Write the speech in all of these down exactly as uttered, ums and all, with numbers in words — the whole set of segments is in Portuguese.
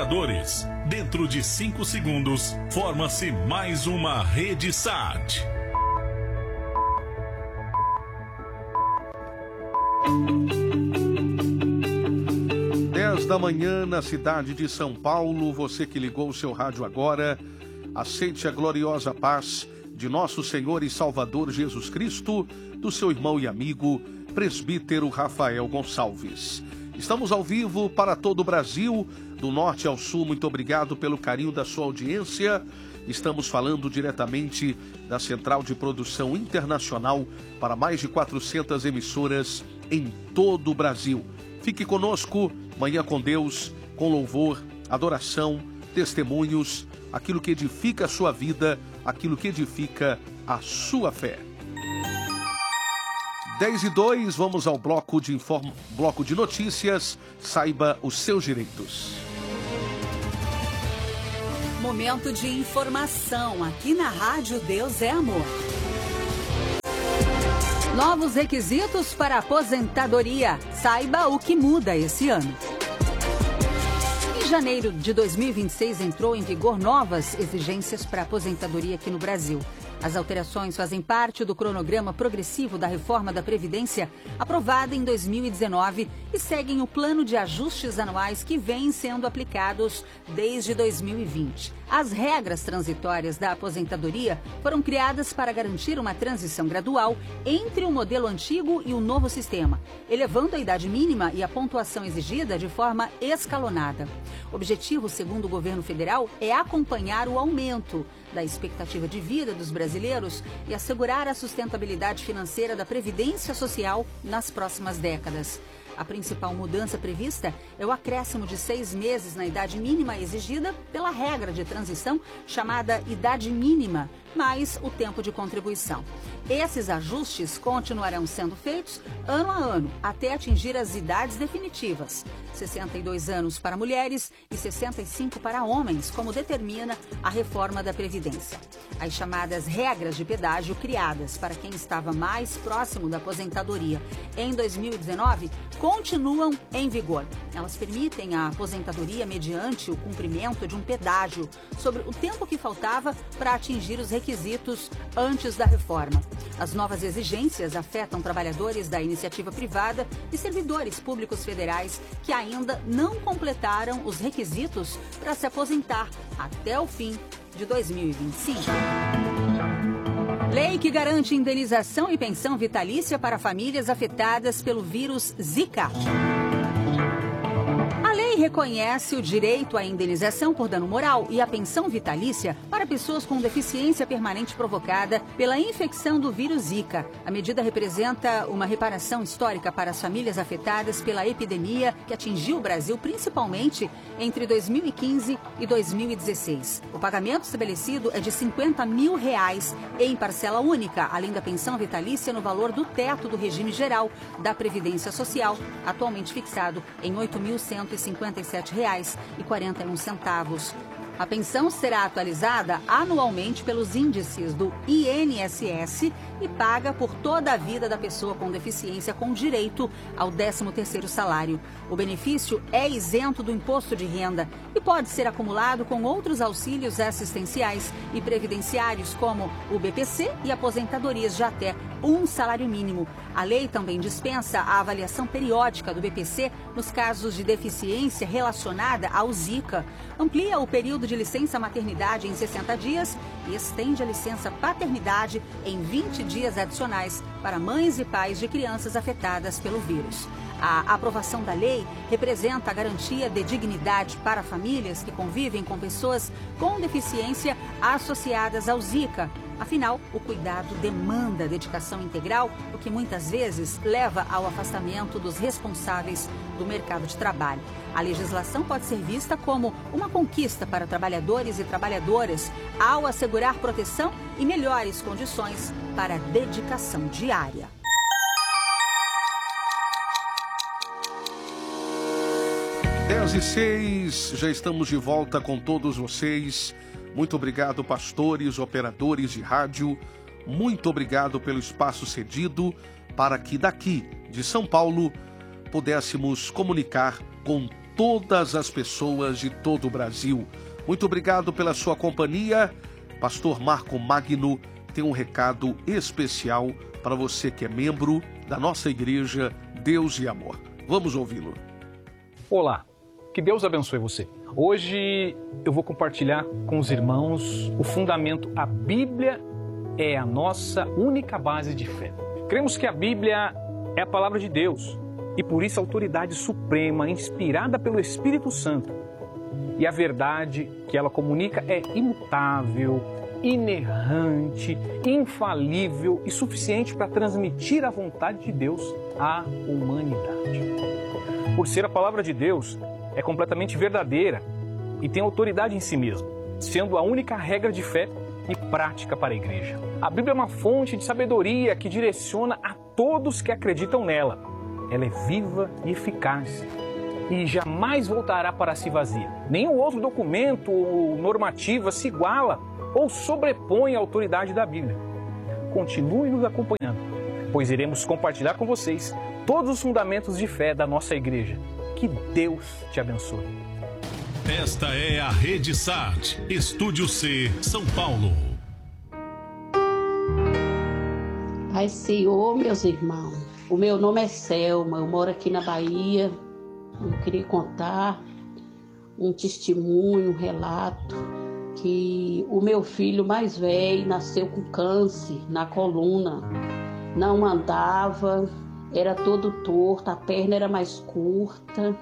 colaboradores. Dentro de cinco segundos, forma-se mais uma Rede S A T. dez da manhã na cidade de São Paulo. Você que ligou o seu rádio agora, aceite a gloriosa paz de nosso Senhor e Salvador Jesus Cristo, do seu irmão e amigo, presbítero Rafael Gonçalves. Estamos ao vivo para todo o Brasil, do norte ao sul. Muito obrigado pelo carinho da sua audiência. Estamos falando diretamente da Central de Produção Internacional para mais de quatrocentas emissoras em todo o Brasil. Fique conosco, Manhã com Deus, com louvor, adoração, testemunhos, aquilo que edifica a sua vida, aquilo que edifica a sua fé. dez e dois, vamos ao bloco de, inform... bloco de notícias. Saiba os seus direitos. Momento de informação aqui na Rádio Deus é Amor. Novos requisitos para aposentadoria. Saiba o que muda esse ano. Em janeiro de dois mil e vinte e seis entrou em vigor novas exigências para aposentadoria aqui no Brasil. As alterações fazem parte do cronograma progressivo da reforma da Previdência, aprovada em dois mil e dezenove, e seguem o plano de ajustes anuais que vêm sendo aplicados desde dois mil e vinte. As regras transitórias da aposentadoria foram criadas para garantir uma transição gradual entre o modelo antigo e o novo sistema, elevando a idade mínima e a pontuação exigida de forma escalonada. O objetivo, segundo o governo federal, é acompanhar o aumento da expectativa de vida dos brasileiros e assegurar a sustentabilidade financeira da Previdência Social nas próximas décadas. A principal mudança prevista é o acréscimo de seis meses na idade mínima exigida pela regra de transição chamada idade mínima, mais o tempo de contribuição. Esses ajustes continuarão sendo feitos ano a ano, até atingir as idades definitivas, sessenta e dois anos para mulheres e sessenta e cinco para homens, como determina a reforma da Previdência. As chamadas regras de pedágio criadas para quem estava mais próximo da aposentadoria em dois mil e dezenove continuam em vigor. Elas permitem a aposentadoria mediante o cumprimento de um pedágio sobre o tempo que faltava para atingir os requisitos antes da reforma. As novas exigências afetam trabalhadores da iniciativa privada e servidores públicos federais que ainda não completaram os requisitos para se aposentar até o fim de dois mil e vinte e cinco. Lei que garante indenização e pensão vitalícia para famílias afetadas pelo vírus Zika. A lei reconhece o direito à indenização por dano moral e à pensão vitalícia para pessoas com deficiência permanente provocada pela infecção do vírus Zika. A medida representa uma reparação histórica para as famílias afetadas pela epidemia que atingiu o Brasil principalmente entre dois mil e quinze e dois mil e dezesseis. O pagamento estabelecido é de cinquenta mil reais em parcela única, além da pensão vitalícia no valor do teto do regime geral da Previdência Social, atualmente fixado em oito mil cento e cinquenta e sete reais e quarenta e um centavos. A pensão será atualizada anualmente pelos índices do I N S S e paga por toda a vida da pessoa com deficiência com direito ao décimo terceiro salário. O benefício é isento do imposto de renda e pode ser acumulado com outros auxílios assistenciais e previdenciários, como o B P C e aposentadorias de até um salário mínimo. A lei também dispensa a avaliação periódica do B P C nos casos de deficiência relacionada ao Zika, amplia o período de licença maternidade em sessenta dias e estende a licença paternidade em vinte dias adicionais para mães e pais de crianças afetadas pelo vírus. A aprovação da lei representa a garantia de dignidade para famílias que convivem com pessoas com deficiência associadas ao Zika. Afinal, o cuidado demanda dedicação integral, o que muitas vezes leva ao afastamento dos responsáveis do mercado de trabalho. A legislação pode ser vista como uma conquista para trabalhadores e trabalhadoras ao assegurar proteção e melhores condições para a dedicação diária. dez e seis, já estamos de volta com todos vocês. Muito obrigado, pastores, operadores de rádio. Muito obrigado pelo espaço cedido para que daqui de São Paulo pudéssemos comunicar com todas as pessoas de todo o Brasil. Muito obrigado pela sua companhia. Pastor Marco Magno tem um recado especial para você que é membro da nossa igreja Deus e Amor. Vamos ouvi-lo. Olá, que Deus abençoe você. Hoje eu vou compartilhar com os irmãos o fundamento: a Bíblia é a nossa única base de fé. Cremos que a Bíblia é a palavra de Deus e por isso a autoridade suprema, inspirada pelo Espírito Santo. E a verdade que ela comunica é imutável, inerrante, infalível e suficiente para transmitir a vontade de Deus à humanidade. Por ser a palavra de Deus, é completamente verdadeira e tem autoridade em si mesma, sendo a única regra de fé e prática para a igreja. A Bíblia é uma fonte de sabedoria que direciona a todos que acreditam nela. Ela é viva e eficaz e jamais voltará para si vazia. Nenhum outro documento ou normativa se iguala ou sobrepõe a autoridade da Bíblia. Continue nos acompanhando, pois iremos compartilhar com vocês todos os fundamentos de fé da nossa igreja. Que Deus te abençoe. Esta é a Rede Sat, Estúdio C, São Paulo. Pai Senhor, meus irmãos, o meu nome é Selma, eu moro aqui na Bahia. Eu queria contar um testemunho, um relato, que o meu filho mais velho nasceu com câncer na coluna, não andava, era todo torto, a perna era mais curta.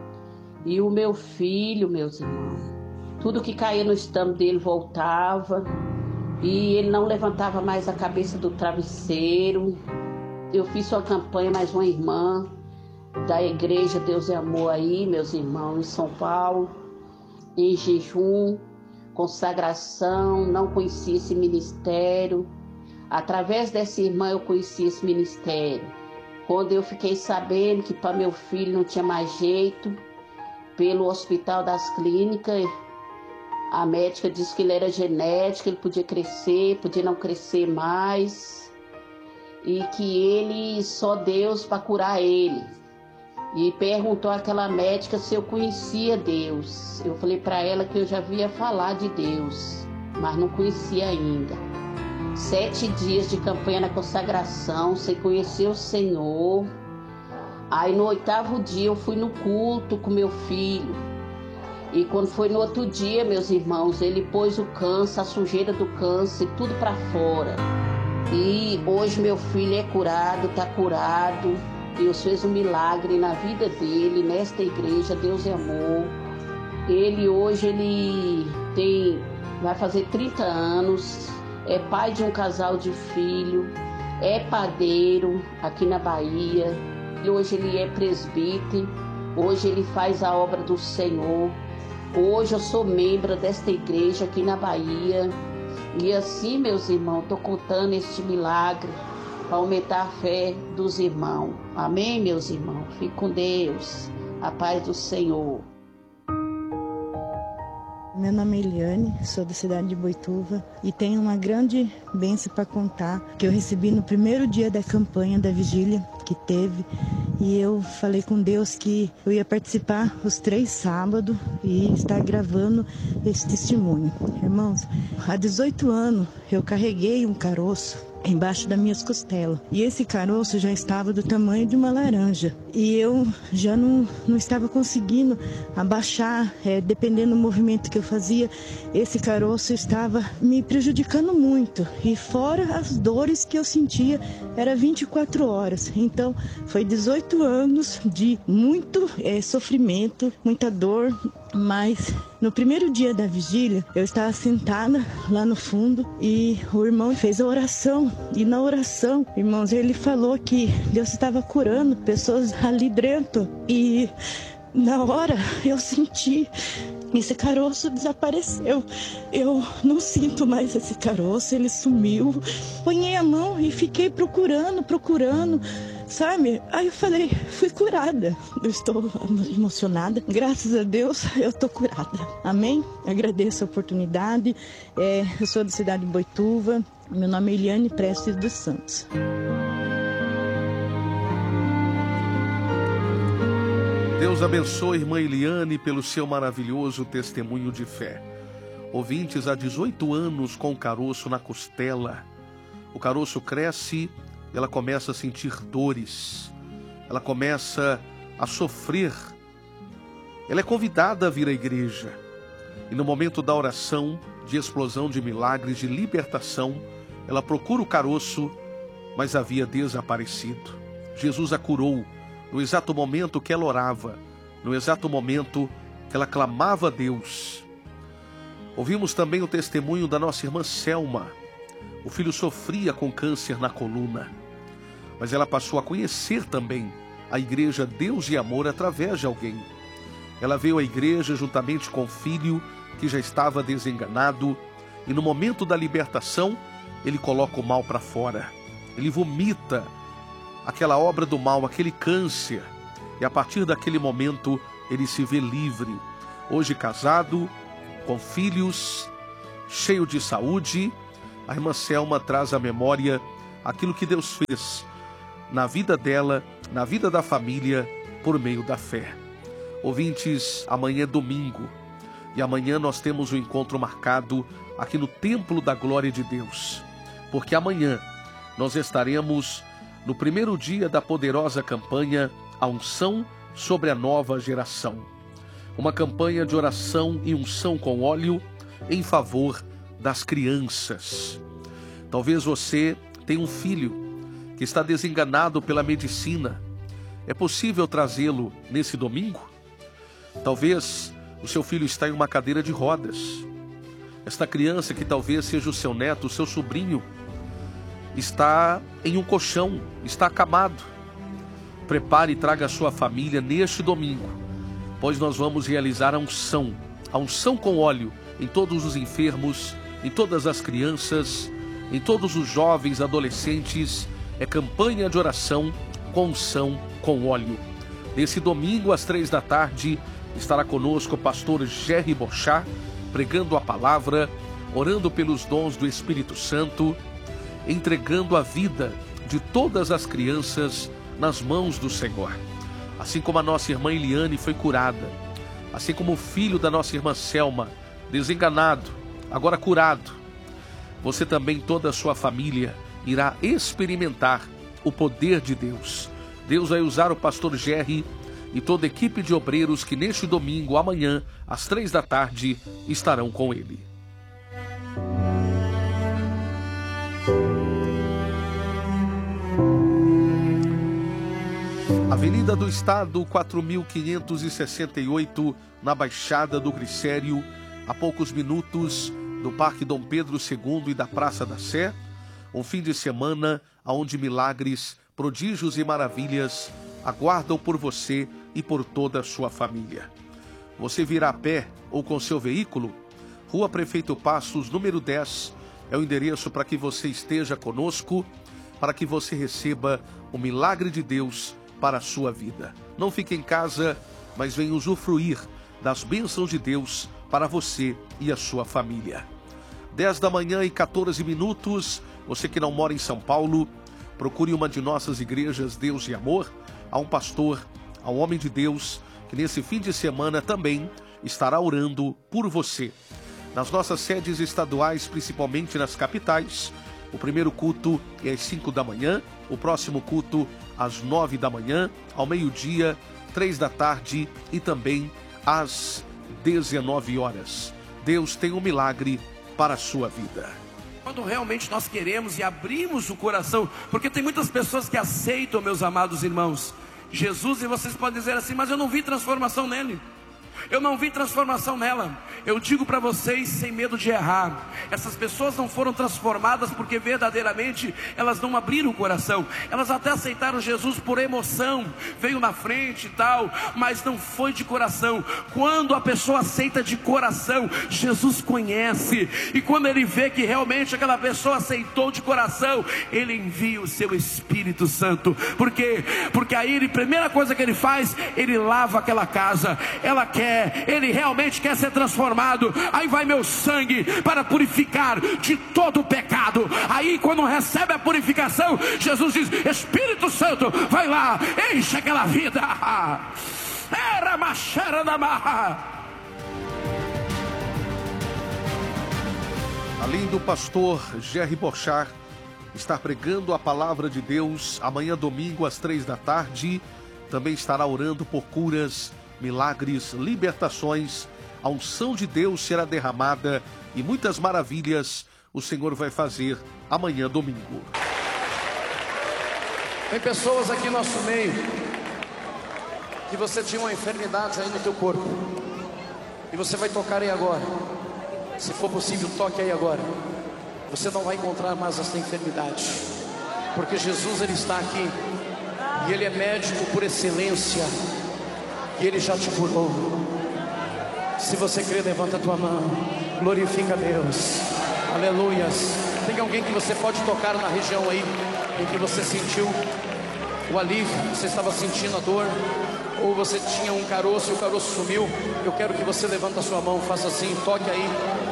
E o meu filho, meus irmãos, tudo que caía no estômago dele voltava e ele não levantava mais a cabeça do travesseiro. Eu fiz uma campanha, mais uma irmã da igreja Deus e Amor aí, meus irmãos, em São Paulo, em jejum, consagração, não conhecia esse ministério. Através dessa irmã eu conheci esse ministério. Quando eu fiquei sabendo que para meu filho não tinha mais jeito, pelo Hospital das Clínicas, a médica disse que ele era genético, ele podia crescer, podia não crescer mais, e que ele, só Deus para curar ele. E perguntou àquela médica se eu conhecia Deus. Eu falei para ela que eu já havia falar de Deus, mas não conhecia ainda. Sete dias de campanha na consagração, sem conhecer o Senhor. Aí no oitavo dia eu fui no culto com meu filho. E quando foi no outro dia, meus irmãos, ele pôs o câncer, a sujeira do câncer, tudo para fora. E hoje meu filho é curado, está curado. Deus fez um milagre na vida dele, nesta igreja, Deus é Amor. Ele hoje ele tem, vai fazer trinta anos, é pai de um casal de filho, é padeiro aqui na Bahia. Hoje ele é presbítero, hoje ele faz a obra do Senhor. Hoje eu sou membro desta igreja aqui na Bahia. E assim, meus irmãos, estou contando este milagre para aumentar a fé dos irmãos. Amém, meus irmãos? Fique com Deus. A paz do Senhor. Meu nome é Eliane, sou da cidade de Boituva e tenho uma grande bênção para contar que eu recebi no primeiro dia da campanha da vigília que teve, e eu falei com Deus que eu ia participar os três sábados e estar gravando esse testemunho. Irmãos, há dezoito anos eu carreguei um caroço embaixo das minhas costelas. E esse caroço já estava do tamanho de uma laranja. E eu já não, não estava conseguindo abaixar, é, dependendo do movimento que eu fazia, esse caroço estava me prejudicando muito. E fora as dores que eu sentia, era vinte e quatro horas. Então, foi dezoito anos de muito é, sofrimento, muita dor. Mas no primeiro dia da vigília, eu estava sentada lá no fundo e o irmão fez a oração. E na oração, irmãos, ele falou que Deus estava curando pessoas ali dentro. E na hora eu senti, esse caroço desapareceu. Eu não sinto mais esse caroço, ele sumiu. Ponhei a mão e fiquei procurando, procurando. Sabe? Aí eu falei, fui curada. Eu estou emocionada. Graças a Deus, eu estou curada. Amém? Agradeço a oportunidade. É, eu sou da cidade de Boituva. Meu nome é Eliane Prestes dos Santos. Deus abençoe a irmã Eliane pelo seu maravilhoso testemunho de fé. Ouvintes, há dezoito anos com o caroço na costela. O caroço cresce, ela começa a sentir dores. Ela começa a sofrer. Ela é convidada a vir à igreja. E no momento da oração, de explosão de milagres, de libertação, ela procura o caroço, mas havia desaparecido. Jesus a curou no exato momento que ela orava, no exato momento que ela clamava a Deus. Ouvimos também o testemunho da nossa irmã Selma. O filho sofria com câncer na coluna, mas ela passou a conhecer também a igreja Deus e Amor através de alguém. Ela veio à igreja juntamente com o filho que já estava desenganado, e no momento da libertação, ele coloca o mal para fora. Ele vomita aquela obra do mal, aquele câncer, e a partir daquele momento ele se vê livre. Hoje casado, com filhos, cheio de saúde, a irmã Selma traz à memória aquilo que Deus fez na vida dela, na vida da família, por meio da fé. Ouvintes, amanhã é domingo, e amanhã nós temos um encontro marcado aqui no Templo da Glória de Deus, porque amanhã nós estaremos no primeiro dia da poderosa campanha A Unção sobre a Nova Geração. Uma campanha de oração e unção com óleo em favor das crianças. Talvez você tenha um filho que está desenganado pela medicina. É possível trazê-lo nesse domingo? Talvez o seu filho está em uma cadeira de rodas. Esta criança, que talvez seja o seu neto, o seu sobrinho, está em um colchão, está acamado. Prepare e traga a sua família neste domingo, pois nós vamos realizar a unção, a unção com óleo em todos os enfermos, em todas as crianças, em todos os jovens, adolescentes. É campanha de oração com unção com óleo. Nesse domingo, às três da tarde, estará conosco o pastor Jerry Bochá, pregando a palavra, orando pelos dons do Espírito Santo, entregando a vida de todas as crianças nas mãos do Senhor. Assim como a nossa irmã Eliane foi curada, assim como o filho da nossa irmã Selma, desenganado, agora curado, você também, toda a sua família, irá experimentar o poder de Deus. Deus vai usar o pastor Jerry e toda a equipe de obreiros que neste domingo, amanhã, às três da tarde, estarão com ele. Avenida do Estado, quatro mil quinhentos e sessenta e oito, na Baixada do Glicério, a poucos minutos do Parque Dom Pedro segundo e da Praça da Sé. Um fim de semana onde milagres, prodígios e maravilhas aguardam por você e por toda a sua família. Você virá a pé ou com seu veículo? Rua Prefeito Passos, número dez, é o endereço para que você esteja conosco, para que você receba o milagre de Deus para a sua vida. Não fique em casa, mas venha usufruir das bênçãos de Deus para você e a sua família. dez da manhã e quatorze minutos, você que não mora em São Paulo, procure uma de nossas igrejas Deus e Amor. Há um pastor, há um homem de Deus, que nesse fim de semana também estará orando por você. Nas nossas sedes estaduais, principalmente nas capitais, o primeiro culto é às cinco da manhã, o próximo culto às nove da manhã, ao meio-dia, três da tarde e também às dezenove horas. Deus tem um milagre para a sua vida. Quando realmente nós queremos e abrimos o coração, porque tem muitas pessoas que aceitam, meus amados irmãos, Jesus, e vocês podem dizer assim, mas eu não vi transformação nele. Eu não vi transformação nela. Eu digo para vocês, sem medo de errar, essas pessoas não foram transformadas porque verdadeiramente elas não abriram o coração. Elas até aceitaram Jesus por emoção, veio na frente e tal, mas não foi de coração. Quando a pessoa aceita de coração, Jesus conhece, e quando ele vê que realmente aquela pessoa aceitou de coração, ele envia o seu Espírito Santo. Por quê? Porque aí, a primeira coisa que ele faz, ele lava aquela casa. Ela quer Ele realmente quer ser transformado. Aí vai meu sangue para purificar de todo o pecado. Aí quando recebe a purificação, Jesus diz, Espírito Santo, vai lá, enche aquela vida. Serra Machera da Barra. Além do pastor Jerry Borchard estar pregando a palavra de Deus, amanhã domingo às três da tarde, também estará orando por curas, milagres, libertações. A unção de Deus será derramada e muitas maravilhas o Senhor vai fazer amanhã domingo. Tem pessoas aqui no nosso meio que você tinha uma enfermidade aí no teu corpo e você vai tocar aí agora. Se for possível, toque aí agora. Você não vai encontrar mais essa enfermidade, porque Jesus, ele está aqui e ele é médico por excelência e ele já te curou. Se você crê, levanta a tua mão, glorifica a Deus, aleluias. Tem alguém que você pode tocar na região aí em que você sentiu o alívio, você estava sentindo a dor, ou você tinha um caroço e o caroço sumiu? Eu quero que você levante a sua mão, faça assim, toque aí.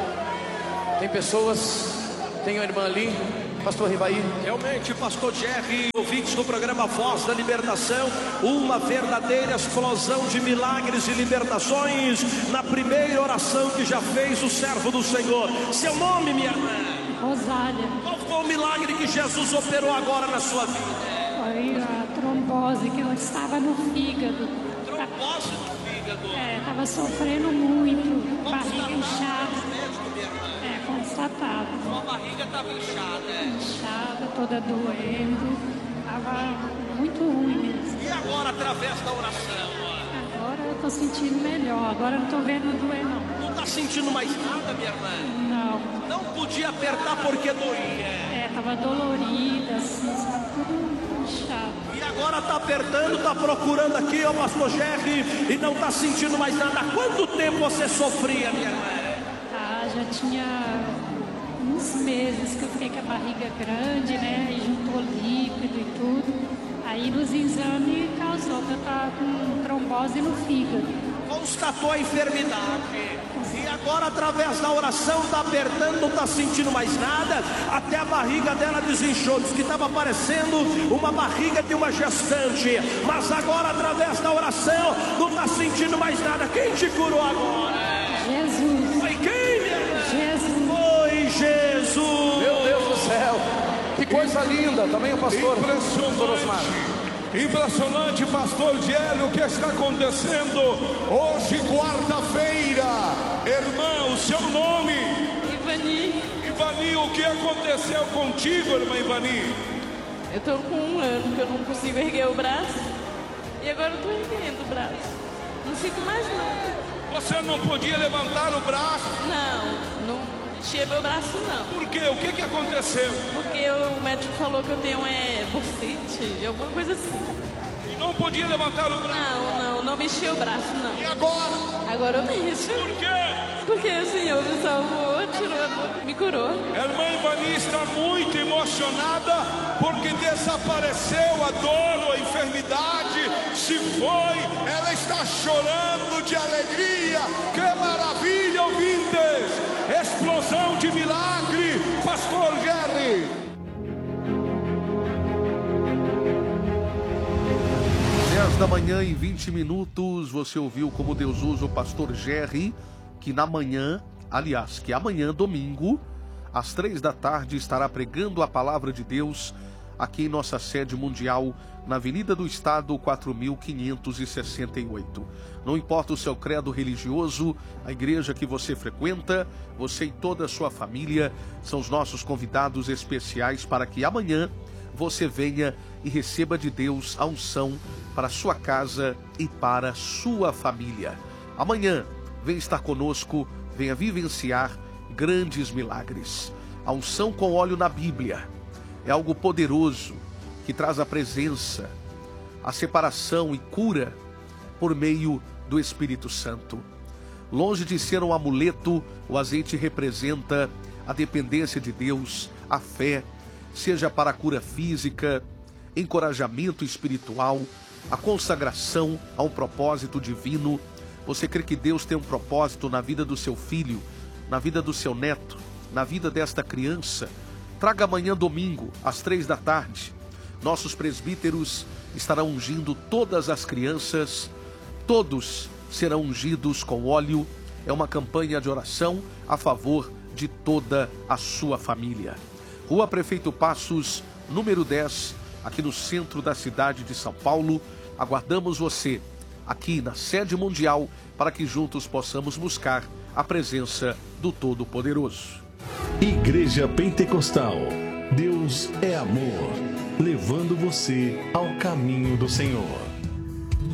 Tem pessoas, tem uma irmã ali, pastor Rivaí. Realmente, pastor Jerry, ouvintes do programa Voz da Libertação, uma verdadeira explosão de milagres e libertações na primeira oração que já fez o servo do Senhor. Seu nome, minha irmã? Rosália. Qual foi o milagre que Jesus operou agora na sua vida? Foi a trombose que eu estava no fígado. Trombose no fígado? É, estava sofrendo muito, barriga inchada. É, constatado. Sua barriga estava inchada, é? Inchada, toda doendo. Estava muito ruim mesmo. E agora, através da oração? Agora eu estou sentindo melhor, agora eu não estou vendo doer não. Não está sentindo mais nada, minha irmã? Não. Não podia apertar porque doía? É, estava dolorida, assim, sabe, tudo inchado. E agora está apertando, está procurando aqui, ó, pastor Jerry, e não está sentindo mais nada. Há quanto tempo você sofria, minha irmã? Ah, já tinha uns meses que eu fiquei com a barriga grande, né, e juntou líquido e tudo. Aí nos exames causou que eu estava com trombose no fígado. Constatou a enfermidade. E agora, através da oração, está apertando, não está sentindo mais nada. Até a barriga dela desinchou. Diz que estava parecendo uma barriga de uma gestante. Mas agora, através da oração, não está sentindo mais nada. Quem te curou agora? Jesus. Foi quem, minha irmã? Jesus. Foi Jesus. Meu Deus do céu, que coisa linda. Também o pastor Osmar. Impressionante, pastor Jerry, o que está acontecendo hoje, quarta-feira. Irmã, o seu nome? Ivani. Ivani, o que aconteceu contigo, irmã Ivani? Eu estou com um ano que eu não consigo erguer o braço. E agora eu estou erguendo o braço. Não sinto mais nada. Você não podia levantar o braço? Não, não mexia meu braço não. Por quê? O que, que aconteceu? Porque o médico falou que eu tenho é, bursite, alguma coisa assim. E não podia levantar o braço? Não, não, não mexia o braço não. E agora? Agora eu mexo. Por quê? Porque o Senhor me salvou, tirou, me curou. A irmã Ivani está muito emocionada porque desapareceu a dor, a enfermidade, se foi, ela está chorando de alegria. Que maravilha, ouvintes! Explosão de milagre, pastor Jerry. dez da manhã e vinte minutos, você ouviu como Deus usa o pastor Jerry, que na manhã, aliás, que amanhã, domingo, às três da tarde, estará pregando a palavra de Deus aqui em nossa sede mundial, na Avenida do Estado, quatro mil quinhentos e sessenta e oito. Não importa o seu credo religioso, a igreja que você frequenta, você e toda a sua família são os nossos convidados especiais para que amanhã você venha e receba de Deus a unção para a sua casa e para a sua família. Amanhã, venha estar conosco, venha vivenciar grandes milagres. A unção com óleo na Bíblia é algo poderoso que traz a presença, a separação e cura por meio do Espírito Santo. Longe de ser um amuleto, o azeite representa a dependência de Deus, a fé, seja para a cura física, encorajamento espiritual, a consagração a um propósito divino. Você crê que Deus tem um propósito na vida do seu filho, na vida do seu neto, na vida desta criança? Traga amanhã domingo, às três da tarde. Nossos presbíteros estarão ungindo todas as crianças Todos serão ungidos com óleo. É uma campanha de oração a favor de toda a sua família. Rua Prefeito Passos, número dez, aqui no centro da cidade de São Paulo. Aguardamos você aqui na sede mundial para que juntos possamos buscar a presença do Todo-Poderoso. Igreja Pentecostal. Deus é amor, levando você ao caminho do Senhor.